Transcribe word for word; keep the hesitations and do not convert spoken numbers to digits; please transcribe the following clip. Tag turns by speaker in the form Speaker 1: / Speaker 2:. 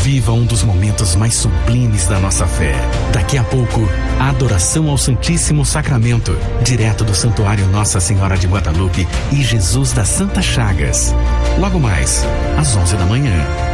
Speaker 1: Viva um dos momentos mais sublimes da nossa fé. Daqui a pouco, a adoração ao Santíssimo Sacramento, direto do Santuário Nossa Senhora de Guadalupe e Jesus das Santas Chagas. Logo mais, às onze da manhã.